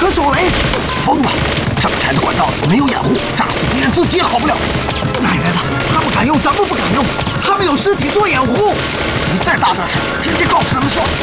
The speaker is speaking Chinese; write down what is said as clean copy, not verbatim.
何手雷？疯了！正柴的管道没有掩护，炸死敌人自己也好不了。奶奶的，他们敢用，咱们不敢用。他们有尸体做掩护。你再大点声，直接告诉他们算了。